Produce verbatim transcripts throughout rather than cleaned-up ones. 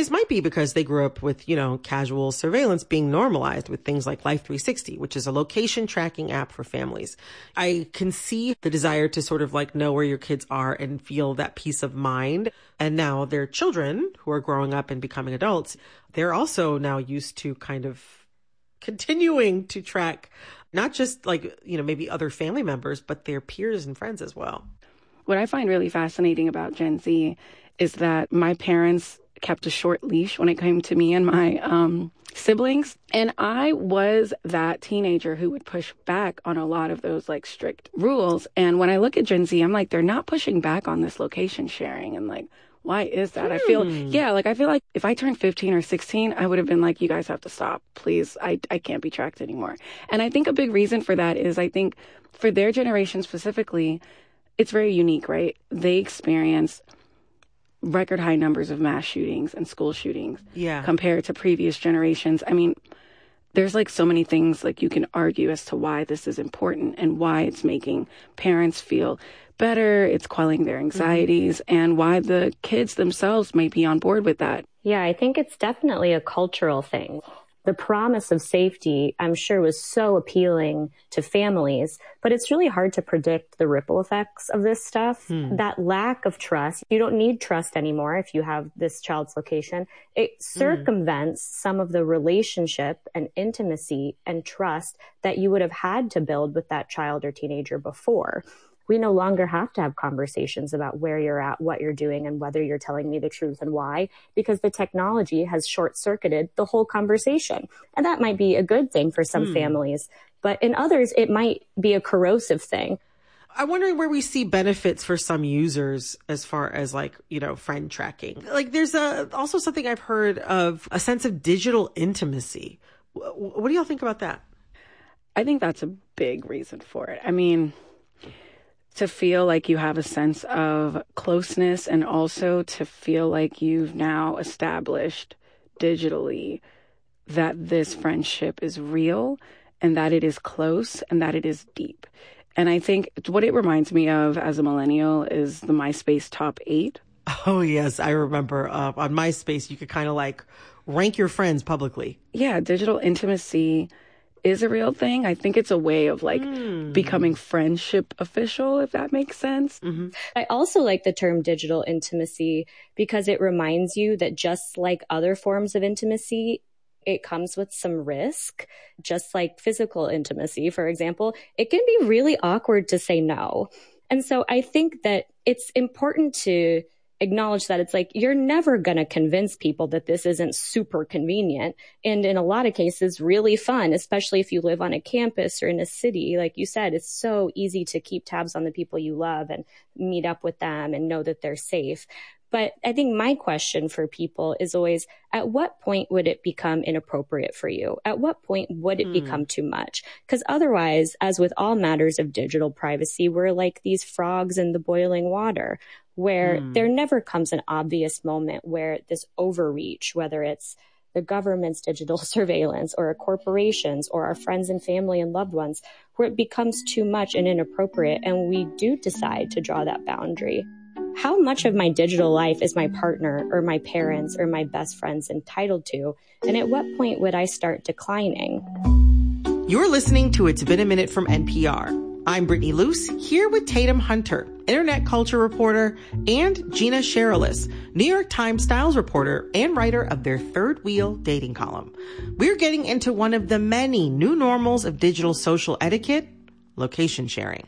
this might be because they grew up with, you know, casual surveillance being normalized with things like Life three sixty, which is a location tracking app for families. I can see the desire to sort of like know where your kids are and feel that peace of mind. And now their children who are growing up and becoming adults, they're also now used to kind of continuing to track not just like, you know, maybe other family members, but their peers and friends as well. What I find really fascinating about Gen Z is that my parents kept a short leash when it came to me and my um, siblings. And I was that teenager who would push back on a lot of those like strict rules. And when I look at Gen Z, I'm like, they're not pushing back on this location sharing. And like, why is that? Hmm. I feel, yeah, like I feel like if I turned fifteen or sixteen, I would have been like, you guys have to stop, please. I, I can't be tracked anymore. And I think a big reason for that is I think for their generation specifically, it's very unique, right? They experience record high numbers of mass shootings and school shootings yeah. compared to previous generations. I mean, there's like so many things like you can argue as to why this is important and why it's making parents feel better, it's quelling their anxieties, mm-hmm. and why the kids themselves may be on board with that. Yeah, I think it's definitely a cultural thing. The promise of safety, I'm sure, was so appealing to families, but it's really hard to predict the ripple effects of this stuff. Hmm. That lack of trust, you don't need trust anymore if you have this child's location. It circumvents mm. some of the relationship and intimacy and trust that you would have had to build with that child or teenager before. We no longer have to have conversations about where you're at, what you're doing, and whether you're telling me the truth and why, because the technology has short-circuited the whole conversation. And that might be a good thing for some hmm. families, but in others, it might be a corrosive thing. I'm wondering where we see benefits for some users as far as like, you know, friend tracking. Like there's a, also something I've heard of a sense of digital intimacy. What do y'all think about that? I think that's a big reason for it. I mean, to feel like you have a sense of closeness and also to feel like you've now established digitally that this friendship is real and that it is close and that it is deep. And I think what it reminds me of as a millennial is the MySpace top eight. Oh, yes. I remember uh, on MySpace, you could kind of like rank your friends publicly. Yeah. Digital intimacy is a real thing. I think it's a way of like mm. becoming friendship official, if that makes sense. Mm-hmm. I also like the term digital intimacy because it reminds you that just like other forms of intimacy, it comes with some risk. Just like physical intimacy, for example, it can be really awkward to say no. And so I think that it's important to acknowledge that it's like, you're never going to convince people that this isn't super convenient. And in a lot of cases, really fun, especially if you live on a campus or in a city. Like you said, it's so easy to keep tabs on the people you love and meet up with them and know that they're safe. But I think my question for people is always, at what point would it become inappropriate for you? At what point would it hmm. become too much? Because otherwise, as with all matters of digital privacy, we're like these frogs in the boiling water, where hmm. there never comes an obvious moment where this overreach, whether it's the government's digital surveillance or a corporations or our friends and family and loved ones, where it becomes too much and inappropriate and we do decide to draw that boundary. How much of my digital life is my partner or my parents or my best friends entitled to? And at what point would I start declining? You're listening to It's Been a Minute from N P R. I'm Brittany Luce, here with Tatum Hunter, internet culture reporter, and Gina Sherilis, New York Times styles reporter and writer of their Third Wheel dating column. We're getting into one of the many new normals of digital social etiquette, location sharing.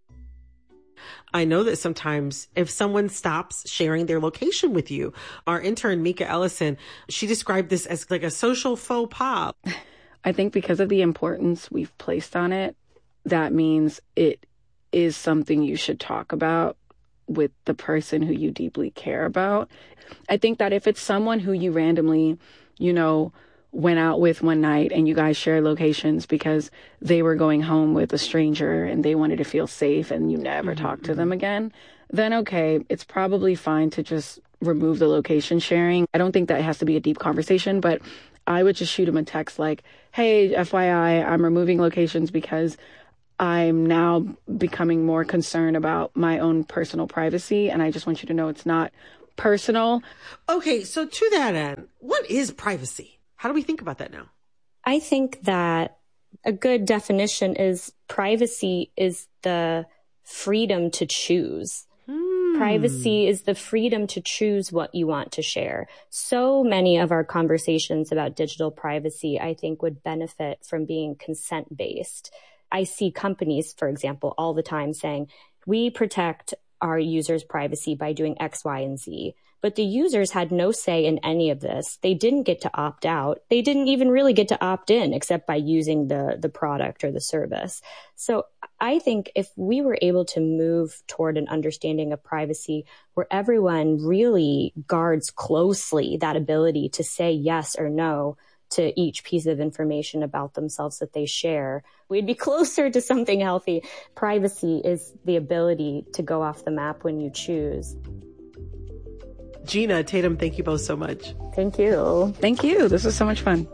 I know that sometimes if someone stops sharing their location with you, our intern, Mika Ellison, she described this as like a social faux pas. I think because of the importance we've placed on it, that means it is something you should talk about with the person who you deeply care about. I think that if it's someone who you randomly, you know, went out with one night and you guys share locations because they were going home with a stranger and they wanted to feel safe and you never mm-hmm. talk to them again, then okay, it's probably fine to just remove the location sharing. I don't think that has to be a deep conversation, but I would just shoot him a text like, hey, F Y I, I'm removing locations because I'm now becoming more concerned about my own personal privacy. And I just want you to know it's not personal. Okay, so to that end, what is privacy? How do we think about that now? I think that a good definition is privacy is the freedom to choose. Hmm. Privacy is the freedom to choose what you want to share. So many of our conversations about digital privacy, I think, would benefit from being consent-based. I see companies, for example, all the time saying, we protect our users' privacy by doing X, Y, and Z. But the users had no say in any of this. They didn't get to opt out. They didn't even really get to opt in except by using the, the product or the service. So I think if we were able to move toward an understanding of privacy where everyone really guards closely that ability to say yes or no to each piece of information about themselves that they share, we'd be closer to something healthy. Privacy is the ability to go off the map when you choose. Gina, Tatum, thank you both so much. Thank you. Thank you. This was so much fun.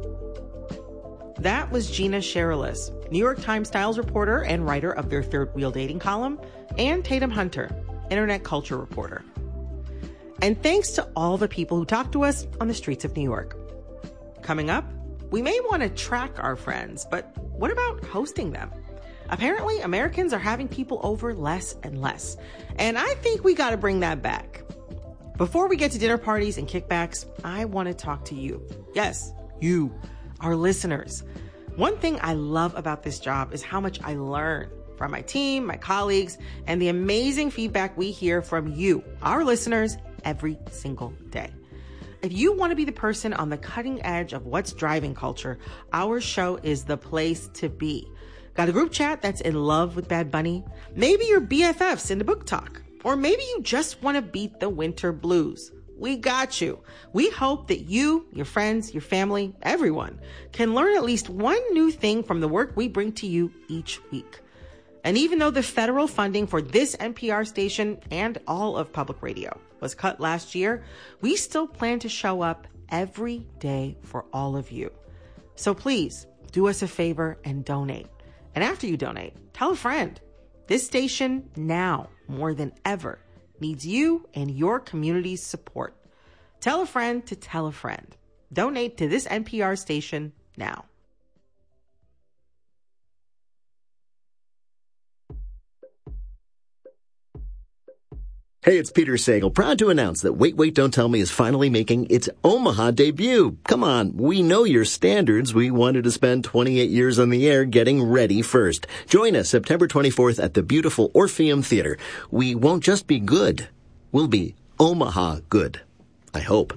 That was Gina Sharelis, New York Times styles reporter and writer of their Third Wheel Dating column, and Tatum Hunter, internet culture reporter. And thanks to all the people who talked to us on the streets of New York. Coming up, we may want to track our friends, but what about hosting them? Apparently, Americans are having people over less and less, and I think we got to bring that back. Before we get to dinner parties and kickbacks, I want to talk to you. Yes, you, our listeners. One thing I love about this job is how much I learn from my team, my colleagues, and the amazing feedback we hear from you, our listeners, every single day. If you want to be the person on the cutting edge of what's driving culture, our show is the place to be. Got a group chat that's in love with Bad Bunny? Maybe you're B F Fs into book talk. Or maybe you just want to beat the winter blues. We got you. We hope that you, your friends, your family, everyone can learn at least one new thing from the work we bring to you each week. And even though the federal funding for this N P R station and all of public radio was cut last year, we still plan to show up every day for all of you. So please do us a favor and donate. And after you donate, tell a friend. This station now, more than ever, needs you and your community's support. Tell a friend to tell a friend. Donate to this N P R station now. Hey, it's Peter Sagal, proud to announce that Wait, Wait, Don't Tell Me is finally making its Omaha debut. Come on, we know your standards. We wanted to spend twenty-eight years on the air getting ready first. Join us September twenty-fourth at the beautiful Orpheum Theater. We won't just be good, we'll be Omaha good. I hope.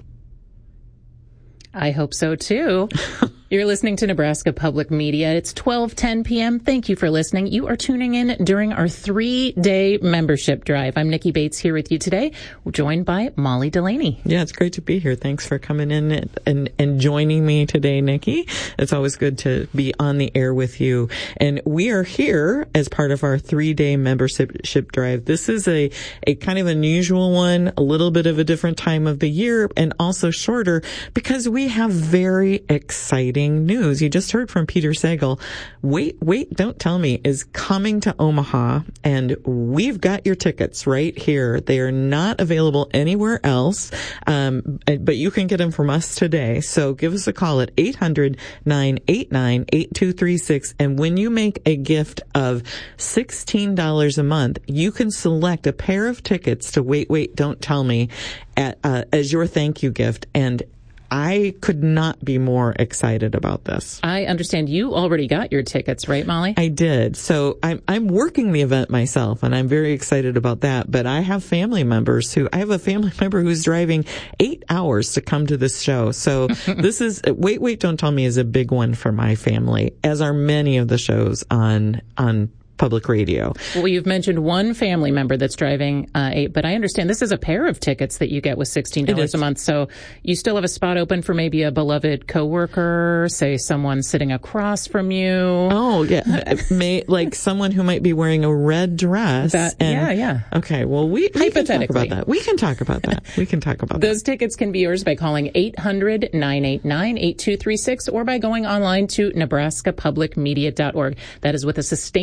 I hope so, too. You're listening to Nebraska Public Media. It's twelve ten p.m. Thank you for listening. You are tuning in during our three-day membership drive. I'm Nikki Bates here with you today, joined by Molly Delaney. Yeah, it's great to be here. Thanks for coming in and, and, and joining me today, Nikki. It's always good to be on the air with you. And we are here as part of our three-day membership drive. This is a, a kind of unusual one, a little bit of a different time of the year, and also shorter because we have very exciting news. You just heard from Peter Sagal. Wait, Wait, Don't Tell Me is coming to Omaha, and we've got your tickets right here. They are not available anywhere else, um, but you can get them from us today. So give us a call at eight hundred, nine eight nine, eight two three six, and when you make a gift of sixteen dollars a month, you can select a pair of tickets to Wait, Wait, Don't Tell Me at, uh, as your thank you gift. And I could not be more excited about this. I understand you already got your tickets, right, Molly? I did. So I'm, I'm working the event myself, and I'm very excited about that. But I have family members who, I have a family member who's driving eight hours to come to this show. So this is, Wait, Wait, Don't Tell Me is a big one for my family, as are many of the shows on, on public radio. Well, you've mentioned one family member that's driving uh, eight, but I understand this is a pair of tickets that you get with sixteen dollars a month. So you still have a spot open for maybe a beloved coworker, say someone sitting across from you. Oh, yeah. May, like someone who might be wearing a red dress. That, and, yeah, yeah. Okay, well, we, we can talk about that. We can talk about that. We can talk about Those that. tickets can be yours by calling eight hundred, nine eight nine, eight two three six or by going online to nebraska public media dot org. That is with a sustaining donation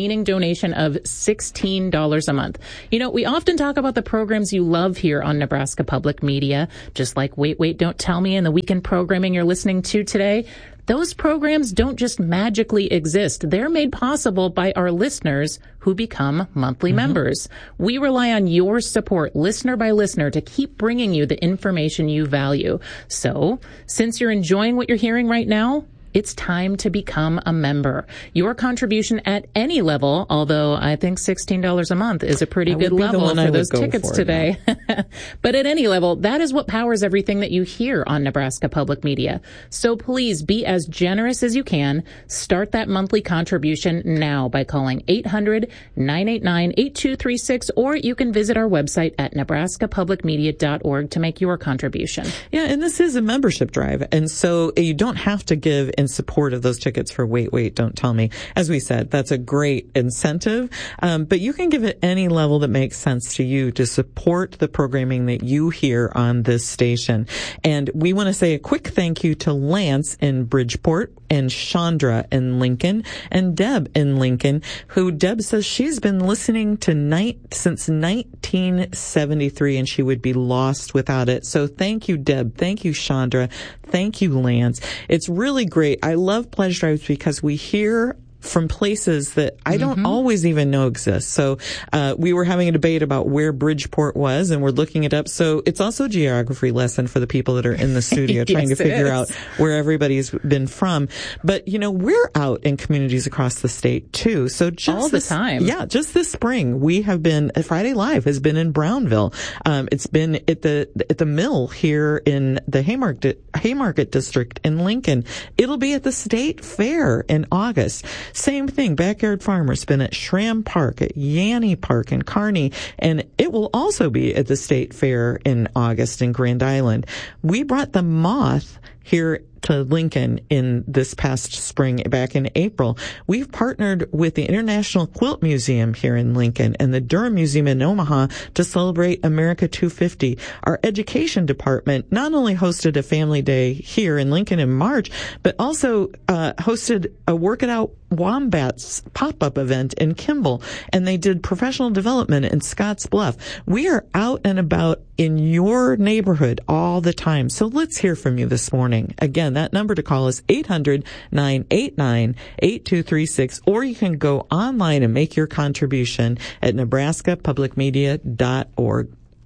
donation of sixteen dollars a month. You know, we often talk about the programs you love here on Nebraska Public Media, just like Wait, Wait, Don't Tell Me and the weekend programming you're listening to today. Those programs don't just magically exist. They're made possible by our listeners who become monthly mm-hmm. members. We rely on your support, listener by listener, to keep bringing you the information you value. So, since you're enjoying what you're hearing right now, it's time to become a member. Your contribution at any level, although I think sixteen dollars a month is a pretty good level for those tickets today. But at any level, that is what powers everything that you hear on Nebraska Public Media. So please be as generous as you can. Start that monthly contribution now by calling eight hundred, nine eight nine, eight two three six, or you can visit our website at nebraska public media dot org to make your contribution. Yeah, and this is a membership drive, and so you don't have to give in support of those tickets for Wait, Wait, Don't Tell Me. As we said, that's a great incentive, um, but you can give it any level that makes sense to you to support the programming that you hear on this station. And we want to say a quick thank you to Lance in Bridgeport and Chandra in Lincoln and Deb in Lincoln, who Deb says she's been listening to night since nineteen seventy-three and she would be lost without it. So thank you, Deb. Thank you, Chandra. Thank you, Lance. It's really great. I love pledge drives because we hear from places that I don't mm-hmm. always even know exist. So uh we were having a debate about where Bridgeport was, and we're looking it up. So it's also a geography lesson for the people that are in the studio trying yes, to figure out where everybody's been from. But, you know, we're out in communities across the state, too. So just all this, the time. Yeah, just this spring, we have been, Friday Live has been in Brownville. Um It's been at the at the mill here in the Haymarket, Haymarket District in Lincoln. It'll be at the State Fair in August. Same thing, Backyard Farmer's been at Schramm Park, at Yanni Park in Kearney, and it will also be at the State Fair in August in Grand Island. We brought the Moth here to Lincoln in this past spring, back in April. We've partnered with the International Quilt Museum here in Lincoln and the Durham Museum in Omaha to celebrate America two fifty. Our education department not only hosted a family day here in Lincoln in March, but also uh, hosted a Work It Out Wombats pop-up event in Kimball, and they did professional development in Scotts Bluff. We are out and about in your neighborhood all the time, so let's hear from you this morning. Again, that number to call is eight hundred, nine eight nine, eight two three six, or you can go online and make your contribution at nebraska public media dot org.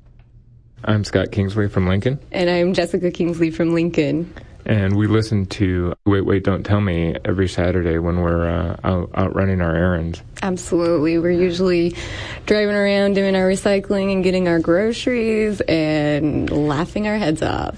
I'm Scott Kingsley from Lincoln. And I'm Jessica Kingsley from Lincoln. And we listen to Wait, Wait, Don't Tell Me every Saturday when we're uh, out, out running our errands. Absolutely. We're usually driving around doing our recycling and getting our groceries and laughing our heads off.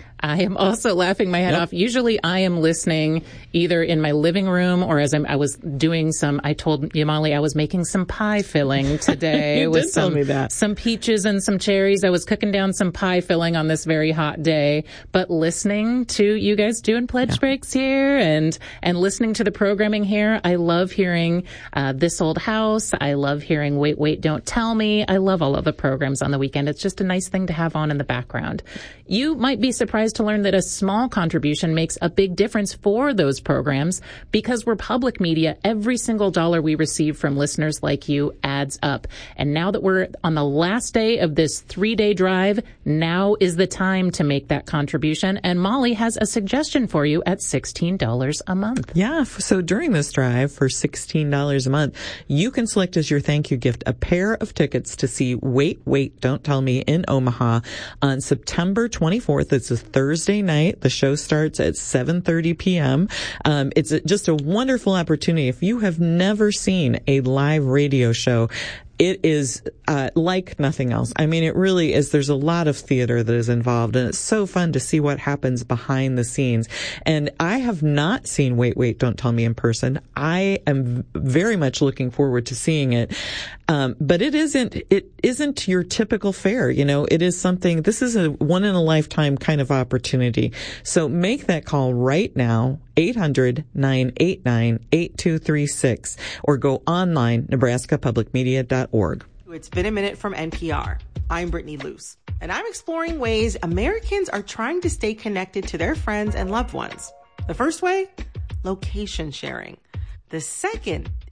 I am also laughing my head yep. off. Usually I am listening either in my living room or as I'm, I was doing some, I told Yamali I was making some pie filling today. You with did some, tell me that. Some peaches and some cherries. I was cooking down some pie filling on this very hot day, but listening to you guys doing pledge yeah. breaks here and, and listening to the programming here. I love hearing, uh, This Old House. I love hearing Wait, Wait, Don't Tell Me. I love all of the programs on the weekend. It's just a nice thing to have on in the background. You might be surprised to learn that a small contribution makes a big difference for those programs because we're public media. Every single dollar we receive from listeners like you adds up. And now that we're on the last day of this three-day drive, now is the time to make that contribution. And Molly has a suggestion for you at sixteen dollars a month. Yeah, so during this drive for sixteen dollars a month, you can select as your thank you gift a pair of tickets to see Wait, Wait, Don't Tell Me in Omaha on September twenty-fourth. It's a Thursday night. The show starts at seven thirty p.m. Um, it's a, just a wonderful opportunity. If you have never seen a live radio show, it is uh, like nothing else. I mean, it really is. There's a lot of theater that is involved, and it's so fun to see what happens behind the scenes. And I have not seen Wait, Wait, Don't Tell Me in person. I am very much looking forward to seeing it. Um, but it isn't, it isn't your typical fare. You know, it is something, this is a one in a lifetime kind of opportunity. So make that call right now, eight hundred, nine eight nine, eight two three six, or go online, nebraska public media dot org. It's been a minute from N P R. I'm Brittany Luce, and I'm exploring ways Americans are trying to stay connected to their friends and loved ones. The first way, location sharing. The second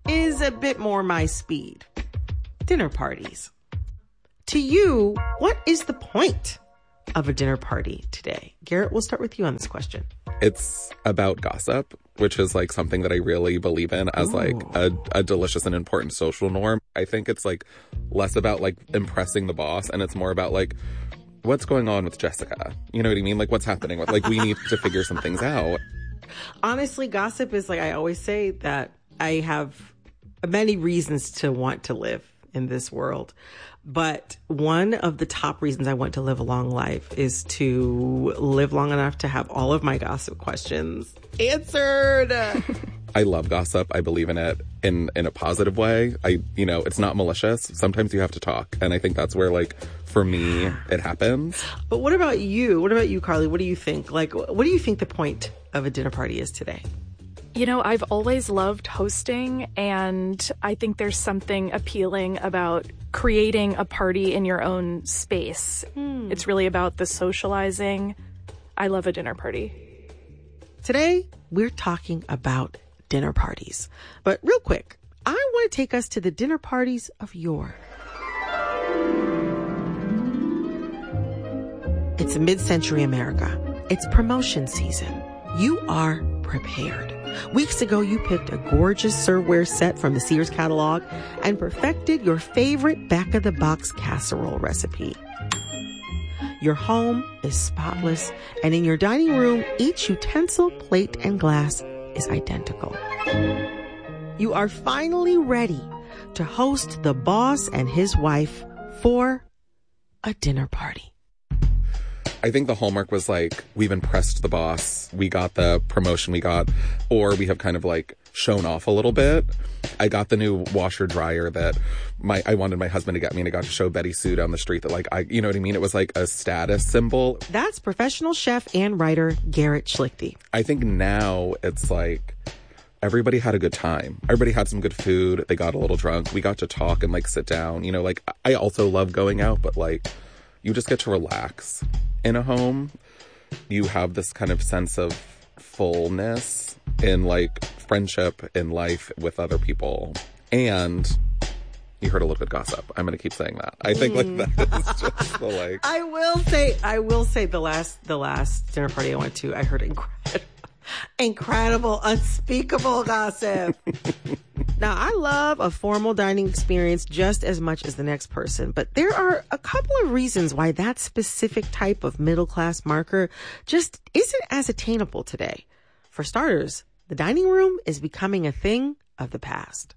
is a bit more my speed. Dinner parties. To you, what is the point of a dinner party today? Garrett, we'll start with you on this question. It's about gossip, which is like something that I really believe in as Ooh. like a, a delicious and important social norm. I think it's like less about like impressing the boss, and it's more about like, what's going on with Jessica? You know what I mean? Like, what's happening? With, like, we need to figure some things out. Honestly, gossip is like, I always say that I have many reasons to want to live in this world. But one of the top reasons I want to live a long life is to live long enough to have all of my gossip questions answered. I love gossip. I believe in it in, in a positive way. I, you know, it's not malicious. Sometimes you have to talk. And I think that's where, like, for me, it happens. But what about you? What about you, Carly? What do you think? Like, what do you think the point of a dinner party is today? You know, I've always loved hosting, and I think there's something appealing about creating a party in your own space. Hmm. It's really about the socializing. I love a dinner party. Today, we're talking about dinner parties. But real quick, I want to take us to the dinner parties of yore. It's mid-century America. It's promotion season. You are prepared. Weeks ago, you picked a gorgeous serveware set from the Sears catalog and perfected your favorite back-of-the-box casserole recipe. Your home is spotless, and in your dining room, each utensil, plate, and glass is identical. You are finally ready to host the boss and his wife for a dinner party. I think the hallmark was like, we've impressed the boss, we got the promotion we got, or we have kind of like shown off a little bit. I got the new washer dryer that my I wanted my husband to get me, and I got to show Betty Sue down the street that, like, I, you know what I mean? It was like a status symbol. That's professional chef and writer Garrett Schlichty. I think now it's like, everybody had a good time. Everybody had some good food. They got a little drunk. We got to talk and like sit down. You know, like, I also love going out, but like, you just get to relax in a home. You have this kind of sense of fullness in like friendship in life with other people. And you heard a little bit gossip. I'm going to keep saying that. I think like that is just the like. I will say, I will say the last, the last dinner party I went to, I heard incredible, incredible, unspeakable gossip. Now, I love a formal dining experience just as much as the next person, but there are a couple of reasons why that specific type of middle-class marker just isn't as attainable today. For starters, the dining room is becoming a thing of the past.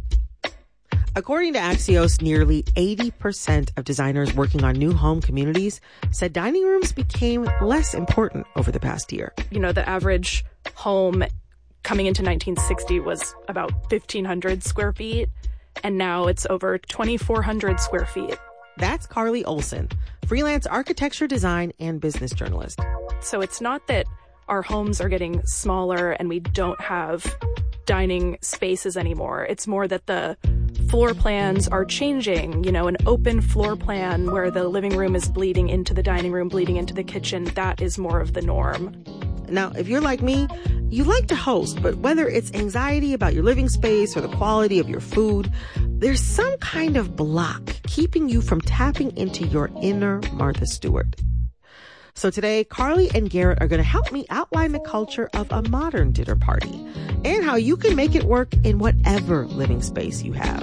According to Axios, nearly eighty percent of designers working on new home communities said dining rooms became less important over the past year. You know, the average home coming into nineteen sixty was about fifteen hundred square feet, and now it's over twenty-four hundred square feet. That's Carly Olson, freelance architecture, design, and business journalist. So it's not that our homes are getting smaller and we don't have dining spaces anymore. It's more that the floor plans are changing. You know, an open floor plan where the living room is bleeding into the dining room, bleeding into the kitchen, that is more of the norm. Now, if you're like me, you like to host, but whether it's anxiety about your living space or the quality of your food, there's some kind of block keeping you from tapping into your inner Martha Stewart. So today, Carly and Garrett are going to help me outline the culture of a modern dinner party and how you can make it work in whatever living space you have.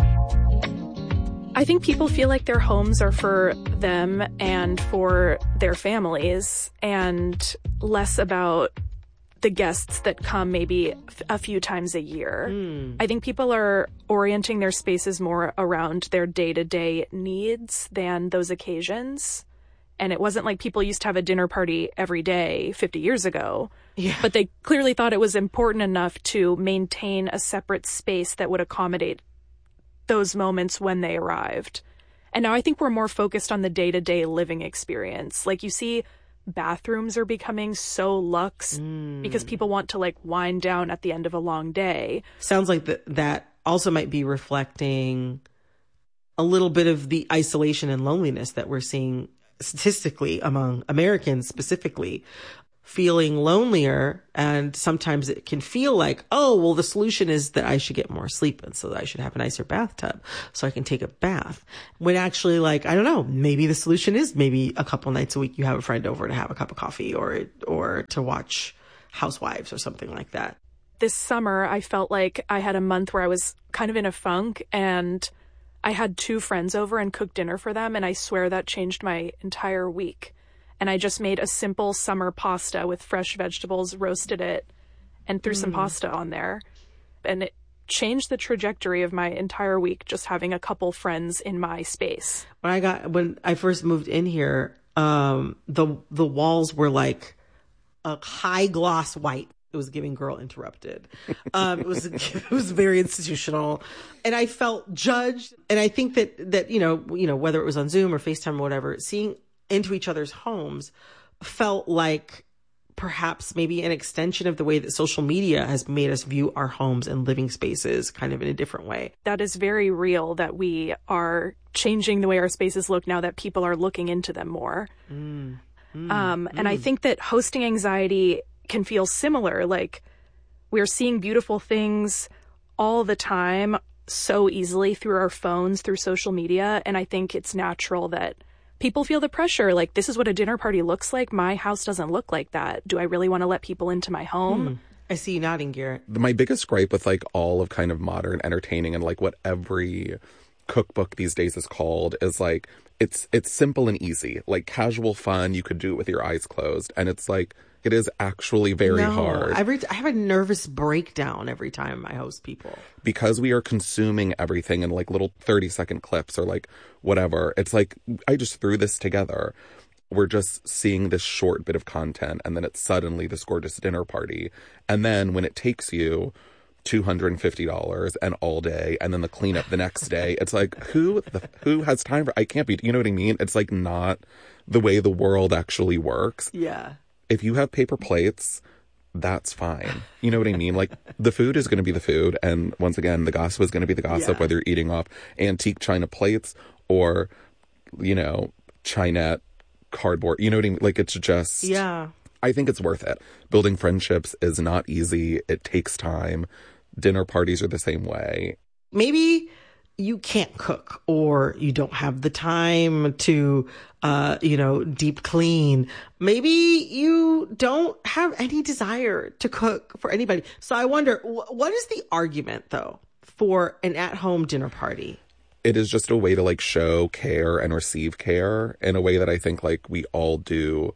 I think people feel like their homes are for them and for their families, and less about the guests that come maybe a few times a year. Mm. I think people are orienting their spaces more around their day-to-day needs than those occasions. And it wasn't like people used to have a dinner party every day fifty years ago. Yeah. But they clearly thought it was important enough to maintain a separate space that would accommodate those moments when they arrived. And now I think we're more focused on the day-to-day living experience. Like, you see, bathrooms are becoming so luxe mm. because people want to like wind down at the end of a long day. Sounds like th- that also might be reflecting a little bit of the isolation and loneliness that we're seeing statistically among Americans specifically. feeling lonelier. And sometimes it can feel like, oh, well, the solution is that I should get more sleep, and so that I should have a nicer bathtub so I can take a bath. When actually, like, I don't know, maybe the solution is maybe a couple nights a week you have a friend over to have a cup of coffee or, or to watch Housewives or something like that. This summer, I felt like I had a month where I was kind of in a funk, and I had two friends over and cooked dinner for them, and I swear that changed my entire week. And I just made a simple summer pasta with fresh vegetables, roasted it, and threw mm. some pasta on there. And it changed the trajectory of my entire week, just having a couple friends in my space. When I got when I first moved in here, um, the the walls were like a high gloss white. It was giving Girl Interrupted. Um, it was it was very institutional, and I felt judged. And I think that that you know you know whether it was on Zoom or FaceTime or whatever, seeing into each other's homes felt like perhaps maybe an extension of the way that social media has made us view our homes and living spaces kind of in a different way. That is very real, that we are changing the way our spaces look now that people are looking into them more. Mm, mm, um, mm. And I think that hosting anxiety can feel similar. Like, we're seeing beautiful things all the time so easily through our phones, through social media. And I think it's natural that people feel the pressure. Like, this is what a dinner party looks like. My house doesn't look like that. Do I really want to let people into my home? Hmm. I see you nodding, Garrett. My biggest gripe with like all of kind of modern entertaining and like what every cookbook these days is called is like, it's it's simple and easy. Like casual fun, you could do it with your eyes closed. And it's like, it is actually very no, hard. Every, I have a nervous breakdown every time I host people. Because we are consuming everything in like little thirty second clips or like whatever. It's like, I just threw this together. We're just seeing this short bit of content, and then it's suddenly this gorgeous dinner party. And then when it takes you two hundred fifty dollars and all day, and then the cleanup the next day, it's like, who the, who has time for, I can't be, you know what I mean? It's like not the way the world actually works. Yeah. If you have paper plates, that's fine. You know what I mean? Like, the food is going to be the food. And once again, the gossip is going to be the gossip, yeah. whether you're eating off antique china plates or, you know, Chinette cardboard. You know what I mean? Like, it's just... Yeah. I think it's worth it. Building friendships is not easy. It takes time. Dinner parties are the same way. Maybe you can't cook, or you don't have the time to, uh, you know, deep clean. Maybe you don't have any desire to cook for anybody. So I wonder, wh- what is the argument, though, for an at-home dinner party? It is just a way to, like, show care and receive care in a way that I think, like, we all do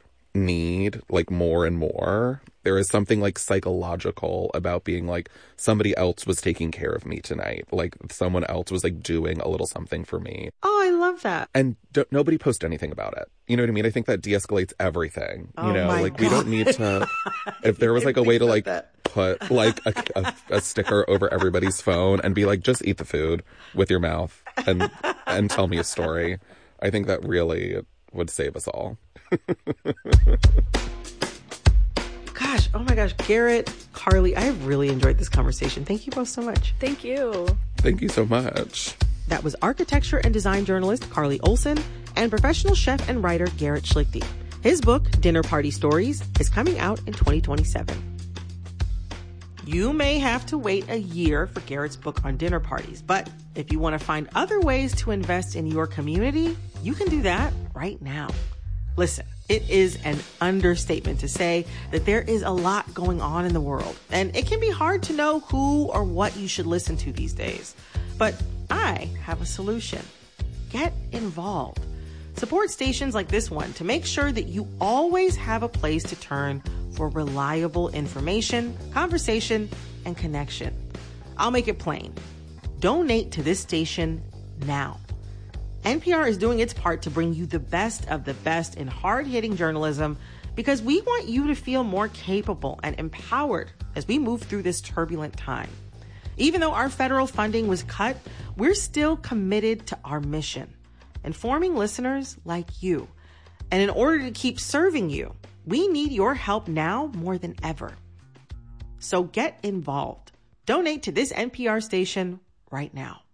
need, like, more and more. There is something like psychological about being like, somebody else was taking care of me tonight. Like, someone else was like doing a little something for me. Oh, I love that. And d- nobody post anything about it. You know what I mean? I think that de-escalates everything. Oh, you know, my like God. we don't need to, if there was like a way to like that. put like a, a, a sticker over everybody's phone and be like, just eat the food with your mouth and, and tell me a story. I think that really would save us all. Gosh, oh my gosh, Garrett, Carly, I have really enjoyed this conversation. Thank you both so much. Thank you. Thank you so much. That was architecture and design journalist Carly Olson and professional chef and writer Garrett Schlichting. His book, Dinner Party Stories, is coming out in twenty twenty-seven. You may have to wait a year for Garrett's book on dinner parties, but if you want to find other ways to invest in your community, you can do that right now. Listen, it is an understatement to say that there is a lot going on in the world, and it can be hard to know who or what you should listen to these days. But I have a solution. Get involved. Support stations like this one to make sure that you always have a place to turn for reliable information, conversation, and connection. I'll make it plain. Donate to this station now. N P R is doing its part to bring you the best of the best in hard-hitting journalism because we want you to feel more capable and empowered as we move through this turbulent time. Even though our federal funding was cut, we're still committed to our mission, informing listeners like you. And in order to keep serving you, we need your help now more than ever. So get involved. Donate to this N P R station right now.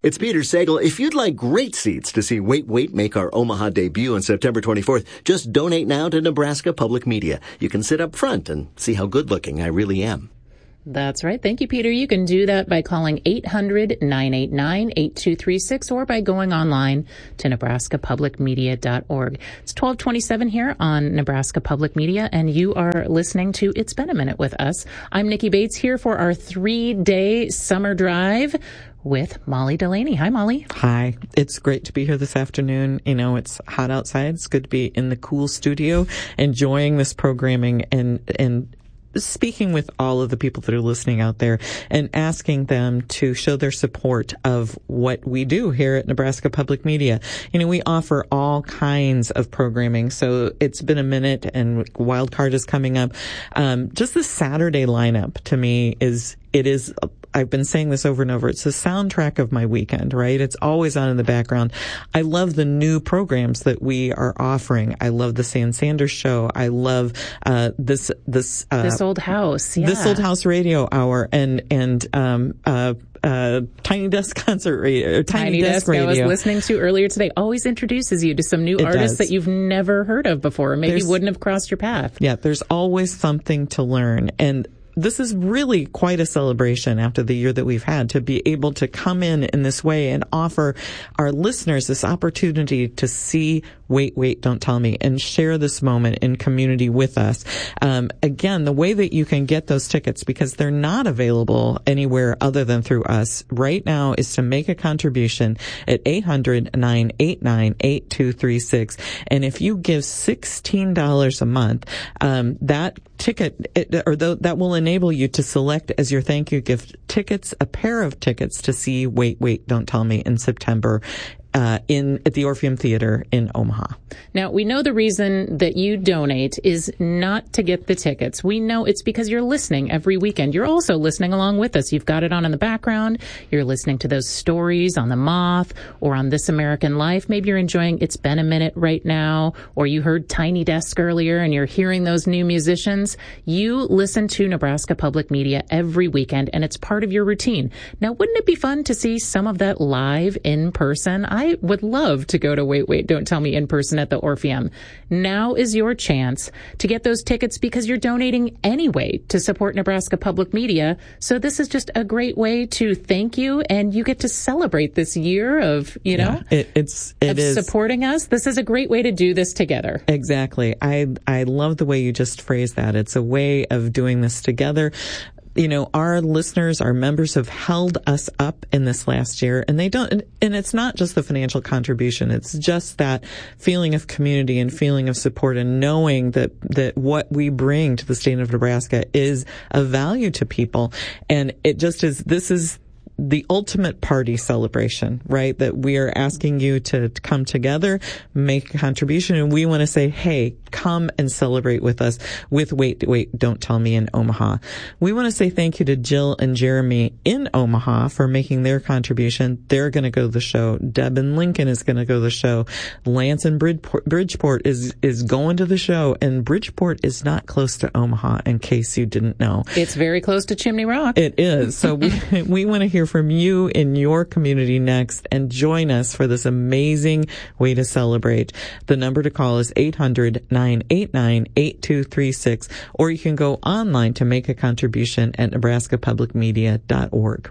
It's Peter Sagal. If you'd like great seats to see Wait, Wait make our Omaha debut on September twenty-fourth, just donate now to Nebraska Public Media. You can sit up front and see how good-looking I really am. That's right. Thank you, Peter. You can do that by calling eight hundred, nine eight nine, eight two three six or by going online to nebraska public media dot org. It's twelve twenty-seven here on Nebraska Public Media, and you are listening to It's Been a Minute with us. I'm Nikki Bates here for our three-day summer drive with Molly Delaney. Hi, Molly. Hi. It's great to be here this afternoon. You know, it's hot outside. It's good to be in the cool studio, enjoying this programming and, and, speaking with all of the people that are listening out there and asking them to show their support of what we do here at Nebraska Public Media. You know, we offer all kinds of programming. So it's been a minute and Wild Card is coming up. Um, just the Saturday lineup to me is, it is, I've been saying this over and over. It's the soundtrack of my weekend, right? It's always on in the background. I love the new programs that we are offering. I love the Sam Sanders Show. I love, uh, this, this, uh, This Old House. Yeah. This Old House Radio Hour and, and, um, uh, uh, Tiny Desk Concert Radio, or Tiny, Tiny Desk, Desk Radio. I was listening to earlier today always introduces you to some new It artists does. that you've never heard of before, maybe There's- wouldn't have crossed your path. Yeah, there's always something to learn. And this is really quite a celebration after the year that we've had to be able to come in in this way and offer our listeners this opportunity to see Wait, Wait, Don't Tell Me and share this moment in community with us. Um, again, the way that you can get those tickets, because they're not available anywhere other than through us right now, is to make a contribution at eight hundred, nine eight nine, eight two three six. And if you give sixteen dollars a month, um, that ticket, it, or th- that will enable you to select as your thank you gift tickets, a pair of tickets to see Wait, Wait, Don't Tell Me in September. Uh, in at the Orpheum Theater in Omaha. Now, we know the reason that you donate is not to get the tickets. We know it's because you're listening every weekend. You're also listening along with us. You've got it on in the background. You're listening to those stories on The Moth or on This American Life. Maybe you're enjoying It's Been a Minute right now, or you heard Tiny Desk earlier and you're hearing those new musicians. You listen to Nebraska Public Media every weekend, and it's part of your routine. Now, wouldn't it be fun to see some of that live in person? I I would love to go to Wait, Wait, Don't Tell Me in person at the Orpheum. Now is your chance to get those tickets because you're donating anyway to support Nebraska Public Media. So this is just a great way to thank you, and you get to celebrate this year of, you know, yeah, it, it's, it of is. supporting us. This is a great way to do this together. Exactly. I, I love the way you just phrased that. It's a way of doing this together. You know, our listeners, our members have held us up in this last year, and they don't, and, and it's not just the financial contribution. It's just that feeling of community and feeling of support and knowing that, that what we bring to the state of Nebraska is of value to people. And it just is, this is the ultimate party celebration, right? That we are asking you to come together, make a contribution, and we want to say, hey, come and celebrate with us with Wait, Wait, Don't Tell Me in Omaha. We want to say thank you to Jill and Jeremy in Omaha for making their contribution. They're going to go to the show. Deb and Lincoln is going to go to the show. Lance and Bridgeport, Bridgeport is, is going to the show, and Bridgeport is not close to Omaha, in case you didn't know. It's very close to Chimney Rock. It is. So we, we want to hear from you in your community next, and join us for this amazing way to celebrate. The number to call is eight hundred, nine eight nine, eight two three six, or you can go online to make a contribution at nebraska public media dot org.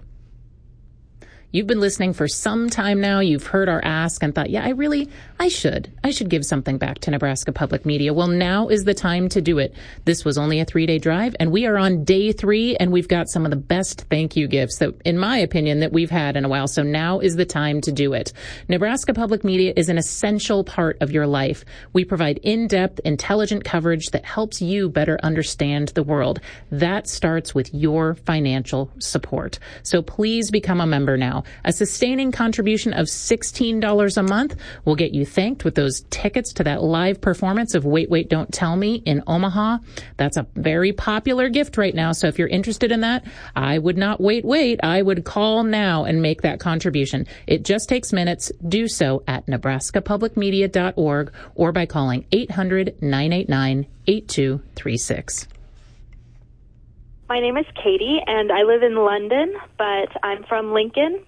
You've been listening for some time now. You've heard our ask and thought, yeah, I really, I should. I should give something back to Nebraska Public Media. Well, now is the time to do it. This was only a three-day drive, and we are on day three, and we've got some of the best thank you gifts that, in my opinion, that we've had in a while. So now is the time to do it. Nebraska Public Media is an essential part of your life. We provide in-depth, intelligent coverage that helps you better understand the world. That starts with your financial support. So please become a member now. A sustaining contribution of sixteen dollars a month will get you thanked with those tickets to that live performance of Wait, Wait, Don't Tell Me in Omaha. That's a very popular gift right now. So if you're interested in that, I would not wait, wait. I would call now and make that contribution. It just takes minutes. Do so at nebraska public media dot org or by calling eight hundred, nine eight nine, eight two three six. My name is Katie, and I live in London, but I'm from Lincoln.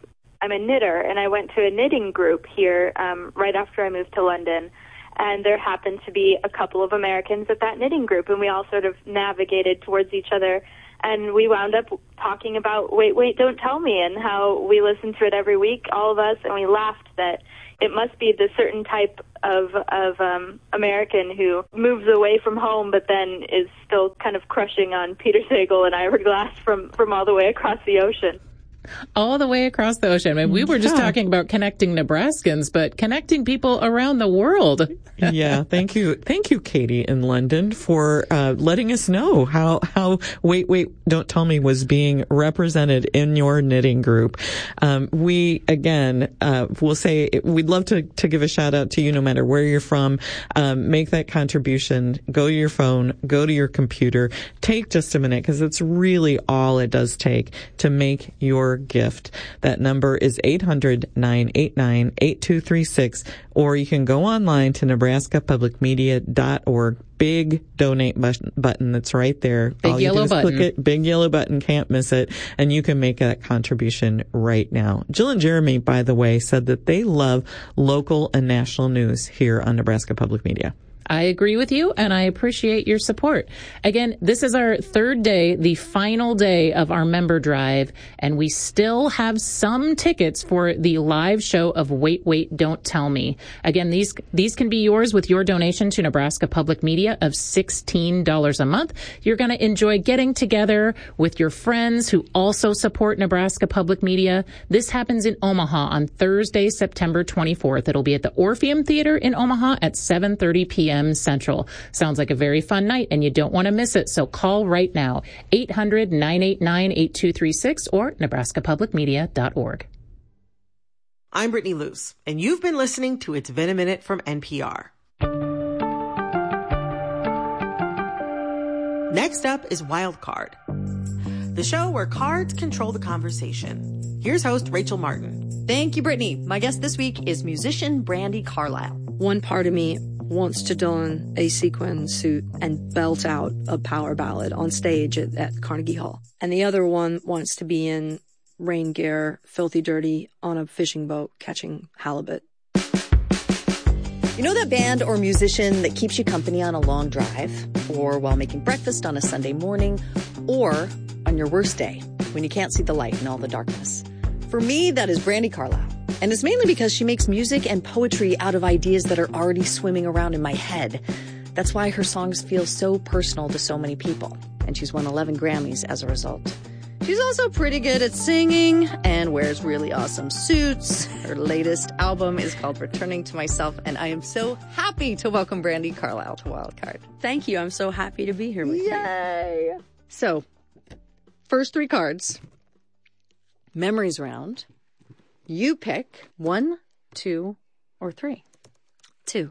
I'm a knitter, and I went to a knitting group here um, right after I moved to London. And there happened to be a couple of Americans at that knitting group, and we all sort of navigated towards each other. And we wound up talking about Wait, Wait, Don't Tell Me, and how we listen to it every week, all of us, and we laughed that it must be the certain type of of um, American who moves away from home but then is still kind of crushing on Peter Sagal and Ira Glass from, from all the way across the ocean. All the way across the ocean. I mean, we were just Yeah. talking about connecting Nebraskans, but connecting people around the world. Yeah, thank you. Thank you, Katie in London, for uh, letting us know how, how Wait, Wait, Don't Tell Me was being represented in your knitting group. Um, we, again, uh, will say we'd love to, to give a shout out to you no matter where you're from. Um, make that contribution. Go to your phone, go to your computer. Take just a minute, because it's really all it does take to make your gift. That number is eight hundred, nine eight nine, eight two three six, or you can go online to nebraska public media dot org. Big donate button, button that's right there. Big All you yellow do is button. Click it. Big yellow button. Can't miss it. And you can make that contribution right now. Jill and Jeremy, by the way, said that they love local and national news here on Nebraska Public Media. I agree with you, and I appreciate your support. Again, this is our third day, the final day of our member drive, and we still have some tickets for the live show of Wait, Wait, Don't Tell Me. Again, these these can be yours with your donation to Nebraska Public Media of sixteen dollars a month. You're going to enjoy getting together with your friends who also support Nebraska Public Media. This happens in Omaha on Thursday, September twenty-fourth. It'll be at the Orpheum Theater in Omaha at seven thirty p.m. Central. Sounds like a very fun night, and you don't want to miss it. So call right now, eight hundred, nine eight nine, eight two three six or nebraska public media dot org. I'm Brittany Luce, and you've been listening to It's Been a Minute from N P R. Next up is Wild Card, the show where cards control the conversation. Here's host Rachel Martin. Thank you, Brittany. My guest this week is musician Brandi Carlile. One part of me wants to don a sequin suit and belt out a power ballad on stage at, at Carnegie Hall. And the other one wants to be in rain gear, filthy dirty, on a fishing boat catching halibut. You know that band or musician that keeps you company on a long drive, or while making breakfast on a Sunday morning, or on your worst day when you can't see the light in all the darkness? For me, that is Brandi Carlile. And it's mainly because she makes music and poetry out of ideas that are already swimming around in my head. That's why her songs feel so personal to so many people. And she's won eleven Grammys as a result. She's also pretty good at singing and wears really awesome suits. Her latest album is called Returning to Myself, and I am so happy to welcome Brandi Carlile to Wildcard. Thank you. I'm so happy to be here with you. Yay! So, first three cards. Memories round. You pick one, two, or three. Two.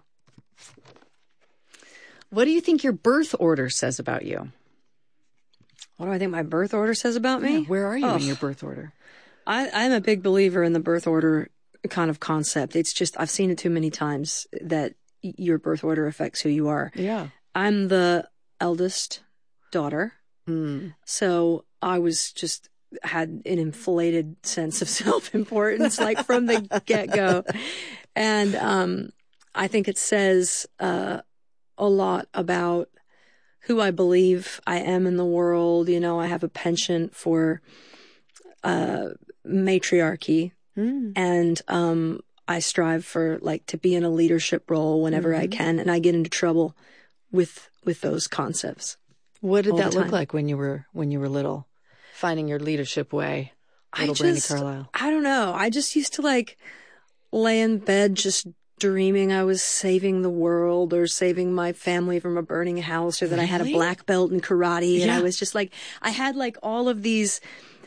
What do you think your birth order says about you? What do I think my birth order says about me? Yeah, where are you oh. in your birth order? I, I'm a big believer in the birth order kind of concept. It's just, I've seen it too many times that your birth order affects who you are. Yeah. I'm the eldest daughter. Mm. So I was just had an inflated sense of self-importance, like from the get-go. And um, I think it says uh, a lot about who I believe I am in the world. You know, I have a penchant for uh, matriarchy, mm. and um, I strive for like to be in a leadership role whenever mm-hmm. I can, and I get into trouble with with those concepts. What did that look like when you were when you were little? Finding your leadership way, little I just, Brandi Carlile. I don't know. I just used to like lay in bed just dreaming I was saving the world or saving my family from a burning house, or that really? I had a black belt in karate. And yeah. I was just like, I had like all of these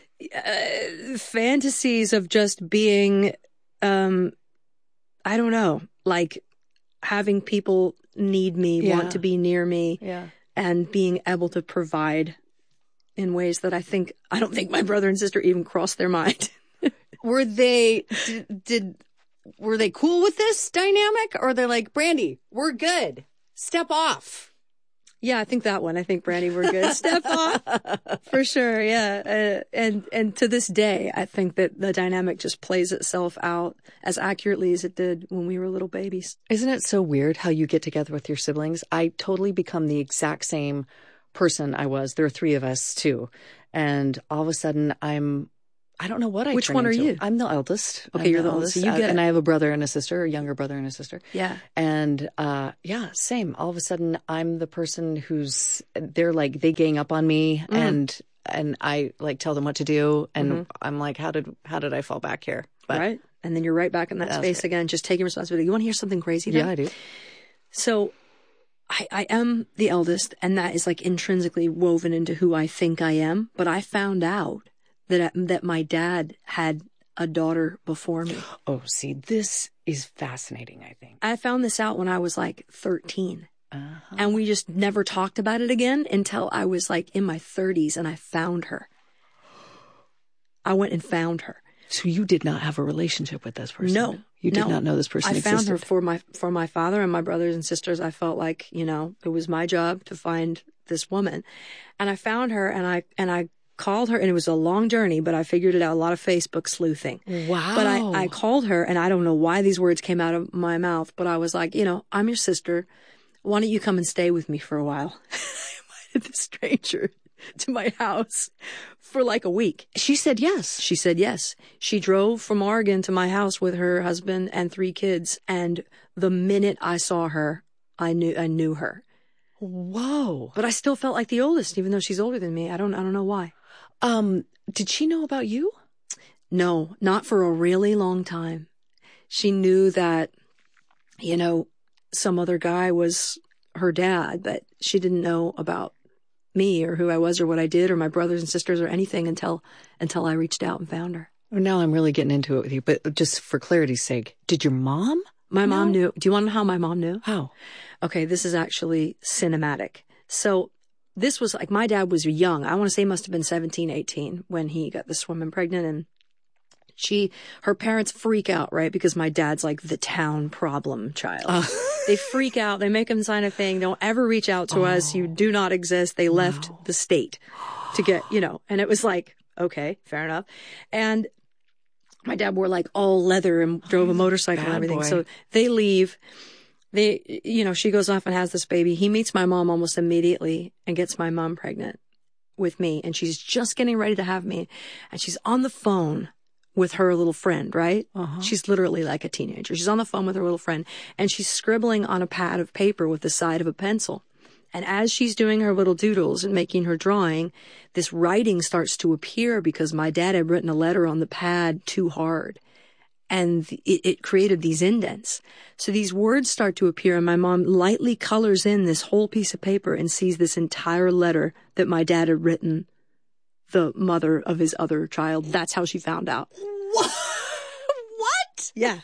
uh, fantasies of just being, um, I don't know, like having people need me, yeah. want to be near me, yeah. and being able to provide in ways that I think, I don't think my brother and sister even crossed their mind. Were they, did, did, were they cool with this dynamic? Or they're like, Brandi, we're good. Step off. Yeah, I think that one. I think, Brandy, we're good. Step off. For sure, yeah. Uh, and and to this day, I think that the dynamic just plays itself out as accurately as it did when we were little babies. Isn't it so weird how you get together with your siblings? I totally become the exact same person I was. There are three of us, too. And all of a sudden, I'm... I don't know what I Which turn one are into. you? I'm the eldest. Okay, I'm you're the oldest. So you Uh, get and it. I have a brother and a sister, a younger brother and a sister. Yeah. And uh, yeah, same. All of a sudden, I'm the person who's they're like they gang up on me, Mm. and and I like tell them what to do, and Mhm. I'm like, how did how did I fall back here? But, right. And then you're right back in that That's space right. again, just taking responsibility. You want to hear something crazy? Though? Yeah, I do. So I, I am the eldest, and that is like intrinsically woven into who I think I am. But I found out that that my dad had a daughter before me. Oh, see, this is fascinating, I think. I found this out when I was like thirteen. Uh-huh. And we just never talked about it again until I was like in my thirties and I found her. I went and found her. So you did not have a relationship with this person? No. You did no. not know this person I existed? found her for my for my father and my brothers and sisters. I felt like, you know, it was my job to find this woman. And I found her and I and I called her, and it was a long journey, but I figured it out. A lot of Facebook sleuthing. Wow. But I, I called her, and I don't know why these words came out of my mouth, but I was like, you know, I'm your sister. Why don't you come and stay with me for a while? I invited this stranger to my house for like a week. She said yes. She said yes. She drove from Oregon to my house with her husband and three kids, and the minute I saw her, I knew I knew her. Whoa. But I still felt like the oldest, even though she's older than me. I don't I don't know why. Um, did she know about you? No, not for a really long time. She knew that, you know, some other guy was her dad, but she didn't know about me or who I was or what I did or my brothers and sisters or anything until until I reached out and found her. Now I'm really getting into it with you, but just for clarity's sake, did your mom? My know? mom knew. Do you want to know how my mom knew? How? Okay, this is actually cinematic. So this was like, my dad was young. I want to say he must have been seventeen, eighteen when he got this woman pregnant, and she, her parents freak out, right? Because my dad's like the town problem child. Uh. They freak out. They make him sign a thing. Don't ever reach out to oh. us. You do not exist. They left no. the state to get, you know, and it was like, okay, fair enough. And my dad wore like all leather and drove a motorcycle and everything. Boy. So they leave. They, you know, she goes off and has this baby. He meets my mom almost immediately and gets my mom pregnant with me. And she's just getting ready to have me. And she's on the phone with her little friend, right? Uh-huh. She's literally like a teenager. She's on the phone with her little friend, and she's scribbling on a pad of paper with the side of a pencil. And as she's doing her little doodles and making her drawing, this writing starts to appear because my dad had written a letter on the pad too hard. And it, it created these indents. So these words start to appear, and my mom lightly colors in this whole piece of paper and sees this entire letter that my dad had written the mother of his other child. That's how she found out. What? What? Yeah.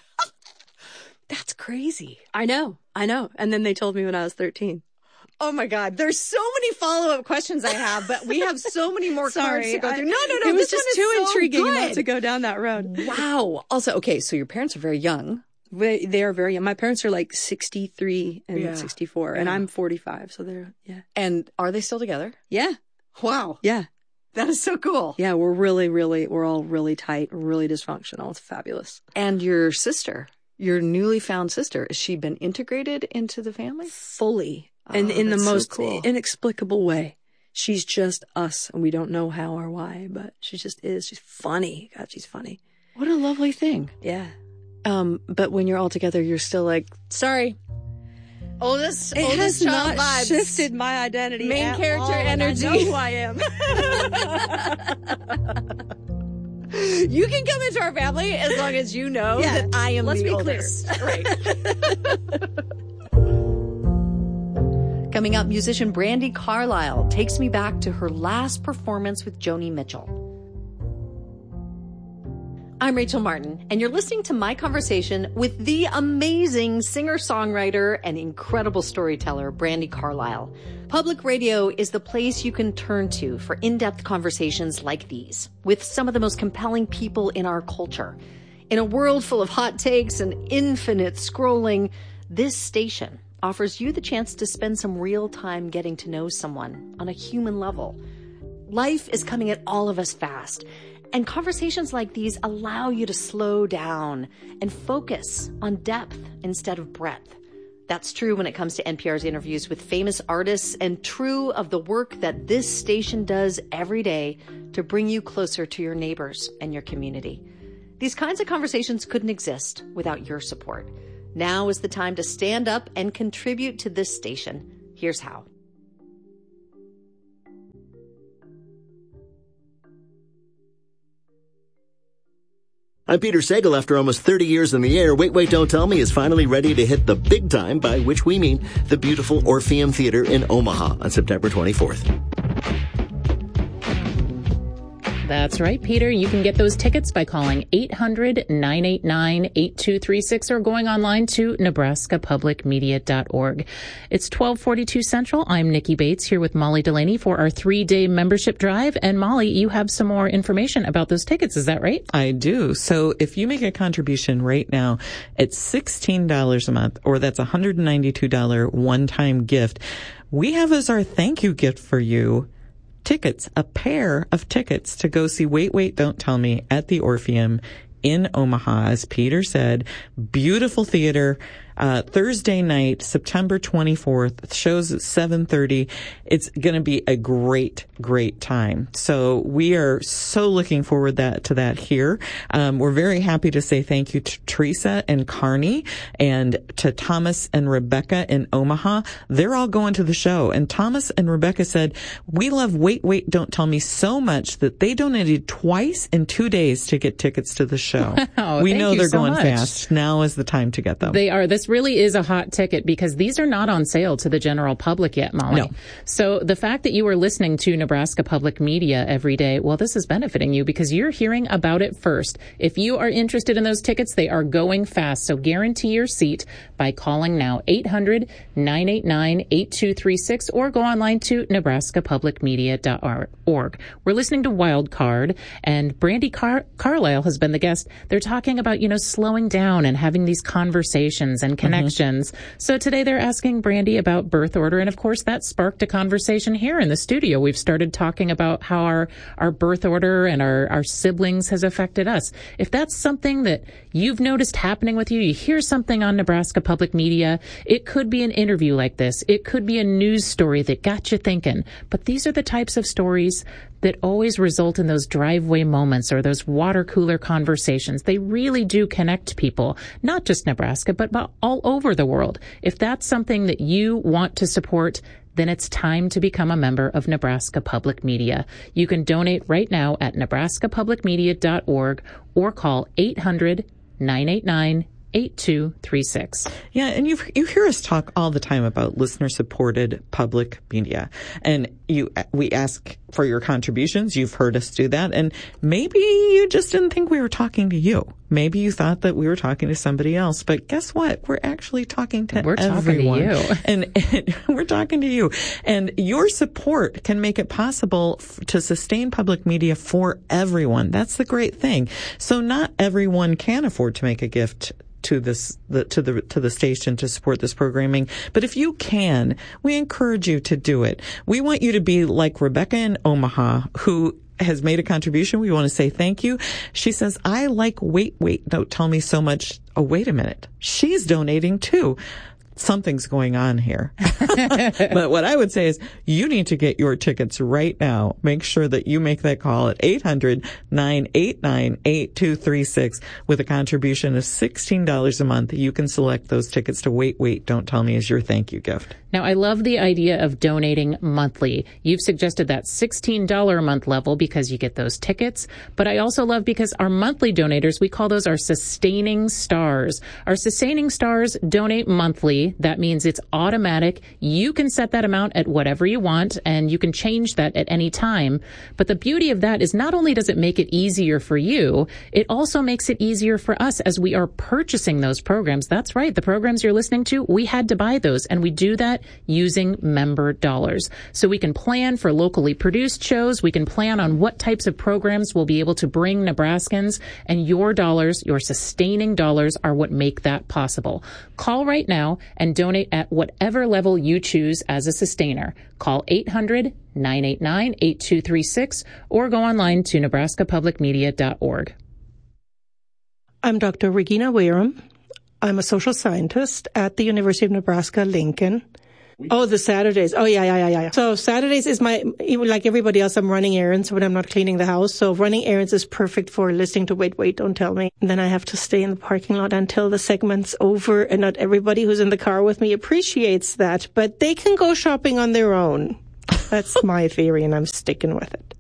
That's crazy. I know. I know. And then they told me when I was thirteen. Oh my God. There's so many follow-up questions I have, but we have so many more Sorry, cards to go I, through. No, no, no. It was this just one is too so intriguing good. not to go down that road. Wow. Also, okay, so your parents are very young. They, they are very young. My parents are like sixty-three and yeah. sixty-four, yeah. and I'm forty-five. So they're, yeah. And are they still together? Yeah. Wow. Yeah. That is so cool. Yeah, we're really, really, we're all really tight, really dysfunctional. It's fabulous. And your sister, your newly found sister, has she been integrated into the family? Fully. Oh, and in the most so cool. inexplicable way. She's just us, and we don't know how or why, but she just is. She's funny. God, she's funny. What a lovely thing. Yeah. Um, but when you're all together, you're still like, sorry. Oldest, it oldest has child not vibes. shifted my identity. Main character all, energy. I know who I am. You can come into our family as long as you know yeah. that I am Let's the be oldest. Clear. Right. Coming up, musician Brandi Carlile takes me back to her last performance with Joni Mitchell. I'm Rachel Martin, and you're listening to my conversation with the amazing singer-songwriter and incredible storyteller, Brandi Carlile. Public radio is the place you can turn to for in-depth conversations like these with some of the most compelling people in our culture. In a world full of hot takes and infinite scrolling, this station offers you the chance to spend some real time getting to know someone on a human level. Life is coming at all of us fast, and conversations like these allow you to slow down and focus on depth instead of breadth. That's true when it comes to N P R's interviews with famous artists, and true of the work that this station does every day to bring you closer to your neighbors and your community. These kinds of conversations couldn't exist without your support. Now is the time to stand up and contribute to this station. Here's how. I'm Peter Sagal. After almost thirty years in the air, Wait, Wait, Don't Tell Me is finally ready to hit the big time, by which we mean the beautiful Orpheum Theater in Omaha on September twenty-fourth. That's right, Peter. You can get those tickets by calling eight hundred, nine eight nine, eight two three six or going online to nebraska public media dot org. It's twelve forty-two Central. I'm Nikki Bates here with Molly Delaney for our three-day membership drive. And Molly, you have some more information about those tickets. Is that right? I do. So if you make a contribution right now, it's sixteen dollars a month, or that's a one hundred ninety-two dollars one-time gift. We have as our thank you gift for you tickets, a pair of tickets to go see Wait, Wait, Don't Tell Me at the Orpheum in Omaha. As Peter said, beautiful theater. Uh, Thursday night, September twenty-fourth, shows at seven thirty. It's going to be a great, great time. So we are so looking forward that to that here. Um, we're very happy to say thank you to Teresa and Carney and to Thomas and Rebecca in Omaha. They're all going to the show. And Thomas and Rebecca said, we love Wait, Wait, Don't Tell Me so much that they donated twice in two days to get tickets to the show. Wow, we know they're so going much. fast. Now is the time to get them. They are. This really is a hot ticket because these are not on sale to the general public yet, Molly. No. So the fact that you are listening to Nebraska Public Media every day, well, this is benefiting you because you're hearing about it first. If you are interested in those tickets, they are going fast. So guarantee your seat by calling now eight hundred, nine eight nine, eight two three six or go online to nebraska public media dot org. We're listening to Wild Card, and Brandy Car- Carlisle has been the guest. They're talking about, you know, slowing down and having these conversations and connections. Mm-hmm. So today they're asking Brandy about birth order. And of course, that sparked a conversation here in the studio. We've started talking about how our, our birth order and our, our siblings has affected us. If that's something that you've noticed happening with you, you hear something on Nebraska Public Media, it could be an interview like this. It could be a news story that got you thinking. But these are the types of stories that always result in those driveway moments or those water cooler conversations. They really do connect people, not just Nebraska, but all over the world. If that's something that you want to support, then it's time to become a member of Nebraska Public Media. You can donate right now at nebraska public media dot org or call eight hundred, nine eight nine, eight two three six. Yeah, and you you hear us talk all the time about listener-supported public media. And you we ask for your contributions. You've heard us do that. And maybe you just didn't think we were talking to you. Maybe you thought that we were talking to somebody else. But guess what? We're actually talking to we're everyone. We're talking to you. And, and we're talking to you. And your support can make it possible f- to sustain public media for everyone. That's the great thing. So not everyone can afford to make a gift to this, the, to the, to the station to support this programming. But if you can, we encourage you to do it. We want you to be like Rebecca in Omaha, who has made a contribution. We want to say thank you. She says, I like Wait, Wait, Don't Tell Me so much. Oh, wait a minute. She's donating too. Something's going on here. But what I would say is you need to get your tickets right now. Make sure that you make that call at eight hundred, nine eight nine, eight two three six with a contribution of sixteen dollars a month. You can select those tickets to Wait, Wait, Don't Tell Me as your thank you gift. Now, I love the idea of donating monthly. You've suggested that sixteen dollars a month level because you get those tickets. But I also love because our monthly donators, we call those our sustaining stars. Our sustaining stars donate monthly. That means it's automatic. You can set that amount at whatever you want, and you can change that at any time. But the beauty of that is not only does it make it easier for you, it also makes it easier for us as we are purchasing those programs. That's right. The programs you're listening to, we had to buy those, and we do that using member dollars. So we can plan for locally produced shows. We can plan on what types of programs we'll be able to bring Nebraskans, and your dollars, your sustaining dollars, are what make that possible. Call right now and donate at whatever level you choose as a sustainer. Call eight hundred, nine eight nine, eight two three six or go online to nebraska public media dot org. I'm Doctor Regina Wareham. I'm a social scientist at the University of Nebraska-Lincoln. Oh, the Saturdays. Oh, yeah, yeah, yeah, yeah. So Saturdays is my, like everybody else, I'm running errands when I'm not cleaning the house. So running errands is perfect for listening to Wait, Wait, Don't Tell Me. And then I have to stay in the parking lot until the segment's over. And not everybody who's in the car with me appreciates that, but they can go shopping on their own. That's my theory, and I'm sticking with it.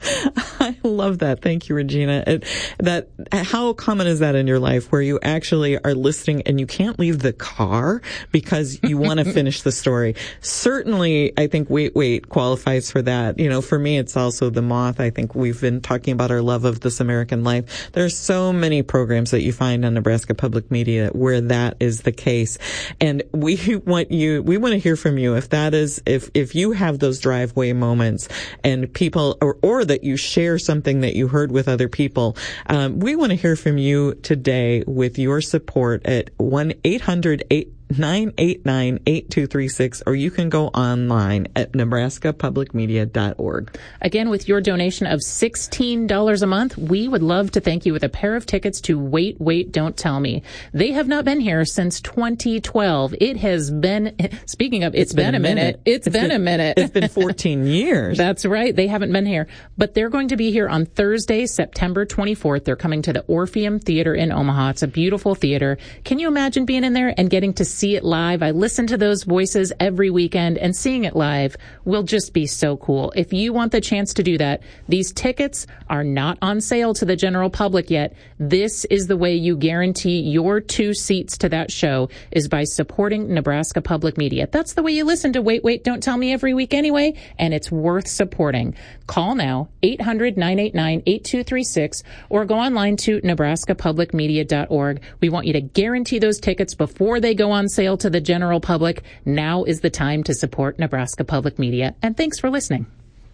I love that. Thank you, Regina. It, that, how common is that in your life where you actually are listening and you can't leave the car because you want to finish the story? Certainly, I think Wait, Wait qualifies for that. You know, for me, it's also The Moth. I think we've been talking about our love of This American Life. There's so many programs that you find on Nebraska Public Media where that is the case. And we want you, we want to hear from you. If that is, if, if you have those driveway moments and people, or, or that you share something that you heard with other people, um, we want to hear from you today with your support at one eight hundred nine eight nine eight two three six, or you can go online at nebraska public media dot org. Again, with your donation of sixteen dollars a month, we would love to thank you with a pair of tickets to Wait, Wait, Don't Tell Me. They have not been here since twenty twelve. It has been, speaking of, it's, it's been, been a minute. minute. It's, it's been, been a minute. It's been fourteen years. That's right. They haven't been here, but they're going to be here on Thursday, September twenty-fourth. They're coming to the Orpheum Theater in Omaha. It's a beautiful theater. Can you imagine being in there and getting to see it live? I listen to those voices every weekend, and seeing it live will just be so cool. If you want the chance to do that, these tickets are not on sale to the general public yet. This is the way you guarantee your two seats to that show, is by supporting Nebraska Public Media. That's the way you listen to Wait, Wait, Don't Tell Me every week anyway, and it's worth supporting. Call now, eight hundred, nine eight nine, eight two three six, or go online to nebraska public media dot org. We want you to guarantee those tickets before they go on sale to the general public. Now is the time to support Nebraska Public Media, and thanks for listening.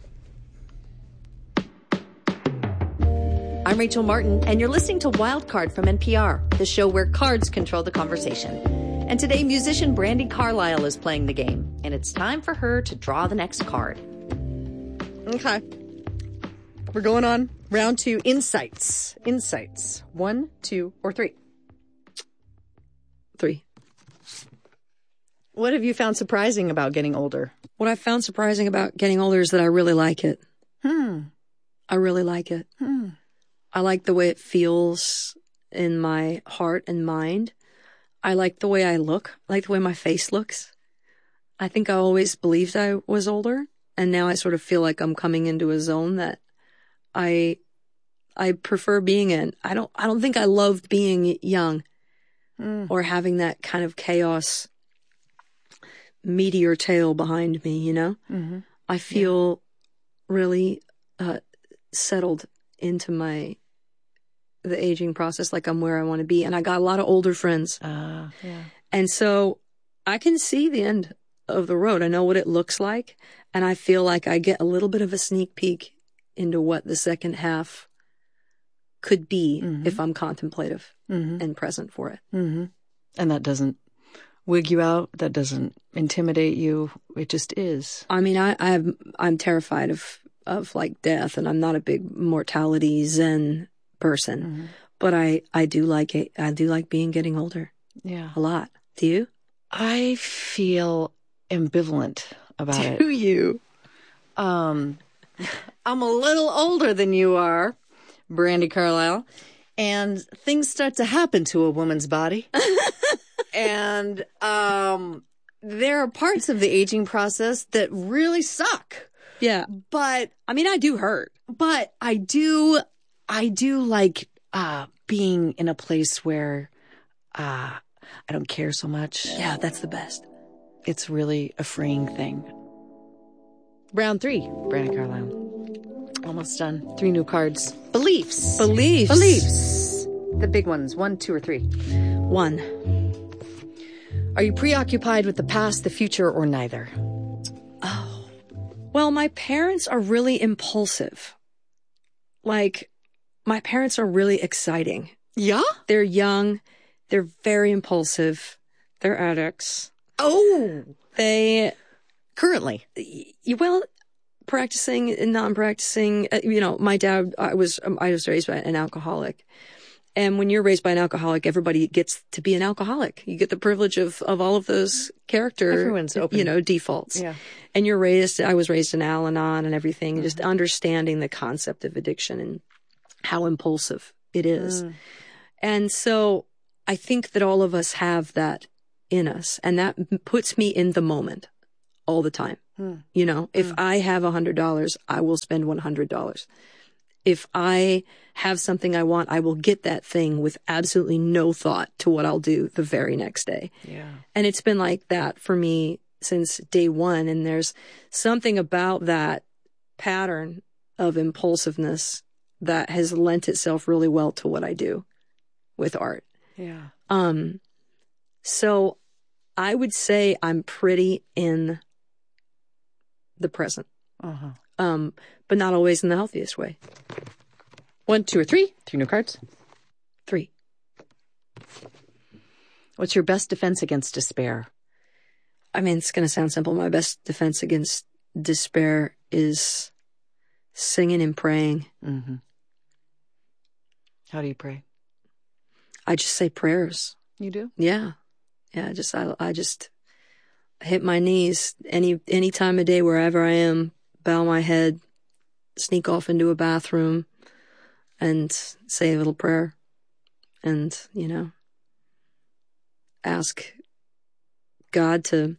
I'm Rachel Martin, and you're listening to Wildcard from N P R, the show where cards control the conversation. And today, musician Brandi Carlile is playing the game, and it's time for her to draw the next card. Okay. We're going on round two. Insights. Insights. One, two, or three. Three. What have you found surprising about getting older? What I found surprising about getting older is that I really like it. Hmm. I really like it. Hmm. I like the way it feels in my heart and mind. I like the way I look. I like the way my face looks. I think I always believed I was older, and now I sort of feel like I'm coming into a zone that I I prefer being in. I don't I don't think I loved being young mm. or having that kind of chaos meteor tail behind me, you know? Mm-hmm. I feel yeah. really uh, settled into my the aging process, like I'm where I want to be. And I got a lot of older friends. Uh, yeah. And so I can see the end of the road. I know what it looks like. And I feel like I get a little bit of a sneak peek into what the second half could be mm-hmm. if I'm contemplative mm-hmm. and present for it. Mm-hmm. And that doesn't wig you out. That doesn't intimidate you. It just is. I mean, I, I have, I'm terrified of, of like death, and I'm not a big mortality Zen person, mm-hmm. but I, I do like it. I do like being getting older. Yeah. A lot. Do you? I feel ambivalent about do it. Do you? Um, I'm a little older than you are, Brandi Carlile, and things start to happen to a woman's body. And um, there are parts of the aging process that really suck. Yeah. But I mean, I do hurt. But I do, I do like uh, being in a place where uh, I don't care so much. Yeah, that's the best. It's really a freeing thing. Round three, Brandi Carlile. Almost done. Three new cards. Beliefs. Beliefs. Beliefs. The big ones. One, two, or three. One. Are you preoccupied with the past, the future, or neither? Oh. Well, my parents are really impulsive. Like, my parents are really exciting. Yeah? They're young. They're very impulsive. They're addicts. Oh, they currently. Well, practicing and non-practicing. Uh, you know, my dad. I was. Um, I was raised by an alcoholic, and when you're raised by an alcoholic, everybody gets to be an alcoholic. You get the privilege of of all of those character. Everyone's open. You know, defaults. Yeah. And you're raised. I was raised in Al-Anon and everything. Mm-hmm. Just understanding the concept of addiction and how impulsive it is, mm. and so I think that all of us have that in us, and that puts me in the moment all the time. Hmm. You know, if hmm. I have a hundred dollars, I will spend one hundred dollars. If I have something I want, I will get that thing with absolutely no thought to what I'll do the very next day. Yeah. And it's been like that for me since day one. And there's something about that pattern of impulsiveness that has lent itself really well to what I do with art. Yeah. Um, so I would say I'm pretty in the present, uh-huh. um, but not always in the healthiest way. One, two, or three? Three new cards? Three. What's your best defense against despair? I mean, it's going to sound simple. My best defense against despair is singing and praying. Mm-hmm. How do you pray? I just say prayers. You do? Yeah. Yeah, just I, I just hit my knees any any time of day, wherever I am, bow my head, sneak off into a bathroom, and say a little prayer, and you know, ask God to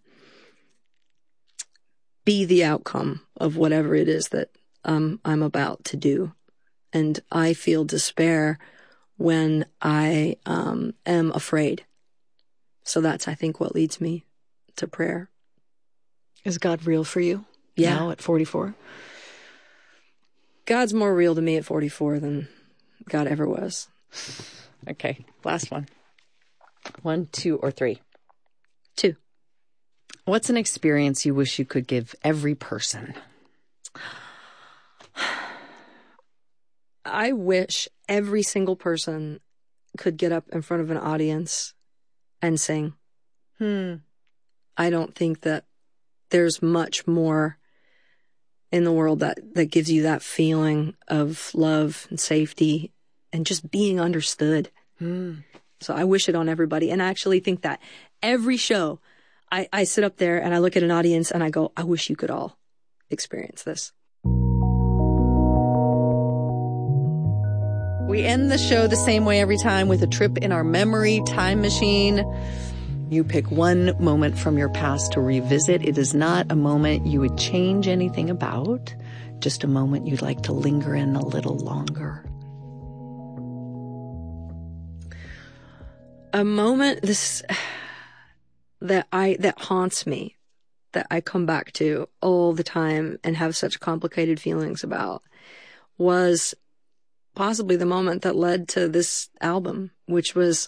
be the outcome of whatever it is that um, I'm about to do. And I feel despair when I um, am afraid. So that's, I think, what leads me to prayer. Is God real for you? Yeah. Now at forty-four? God's more real to me at forty-four than God ever was. Okay. Last one. One, two, or three? Two. What's an experience you wish you could give every person? I wish every single person could get up in front of an audience and sing. Hmm. I don't think that there's much more in the world that, that gives you that feeling of love and safety and just being understood. Hmm. So I wish it on everybody. And I actually think that every show, I, I sit up there and I look at an audience and I go, I wish you could all experience this. We end the show the same way every time, with a trip in our memory time machine. You pick one moment from your past to revisit. It is not a moment you would change anything about, just a moment you'd like to linger in a little longer. A moment this that I that haunts me, that I come back to all the time and have such complicated feelings about, was possibly the moment that led to this album, which was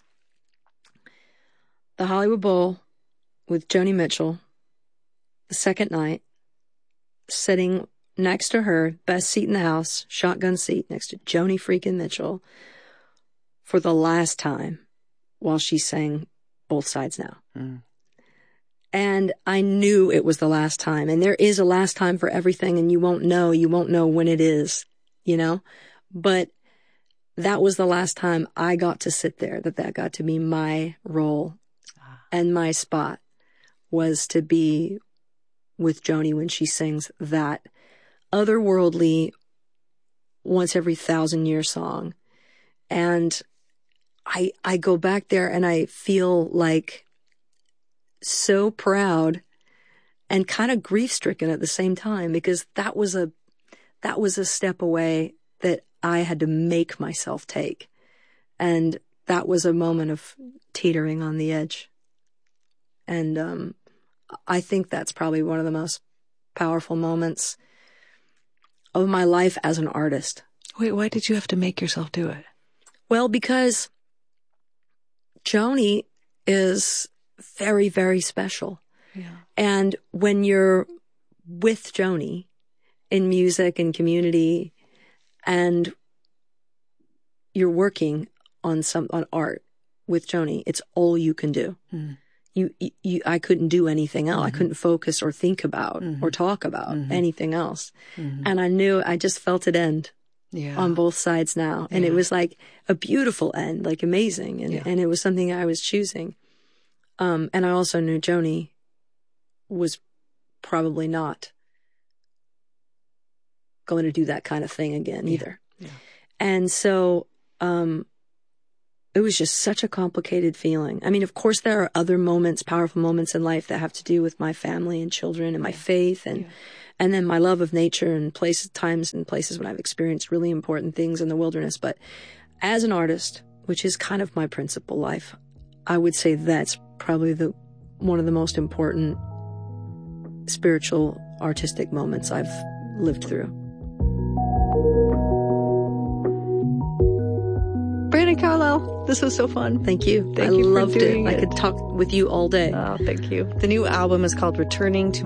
the Hollywood Bowl with Joni Mitchell, the second night, sitting next to her, best seat in the house, shotgun seat next to Joni freaking Mitchell, for the last time while she sang Both Sides Now. Mm. And I knew it was the last time. And there is a last time for everything, and you won't know. You won't know when it is, you know? But that was the last time I got to sit there, that that got to be my role. Ah. And my spot was to be with Joni when she sings that otherworldly, once every thousand year song. And I, I go back there and I feel like so proud and kind of grief stricken at the same time, because that was a, that was a step away that I had to make myself take. And that was a moment of teetering on the edge. And, um, I think that's probably one of the most powerful moments of my life as an artist. Wait, why did you have to make yourself do it? Well, because Joni is very, very special. Yeah. And when you're with Joni in music and community, and you're working on some, on art with Joni, it's all you can do. Mm. you, you, I couldn't do anything else. Mm-hmm. I couldn't focus or think about mm-hmm. or talk about mm-hmm. anything else. Mm-hmm. And I knew, I just felt it end yeah. on both sides now. And yeah. it was like a beautiful end, like amazing. And, yeah. and it was something I was choosing. Um, and I also knew Joni was probably not going to do that kind of thing again either. Yeah. Yeah. And so, um, it was just such a complicated feeling. I mean, of course, there are other moments, powerful moments in life that have to do with my family and children and my faith and, yeah. and then my love of nature and places, times and places when I've experienced really important things in the wilderness. But as an artist, which is kind of my principal life, I would say that's probably the, one of the most important spiritual, artistic moments I've lived through. Brandi Carlile, this was so fun. Thank you. Thank I you loved for doing it. it. I could talk with you all day. Oh, thank you. The new album is called Returning to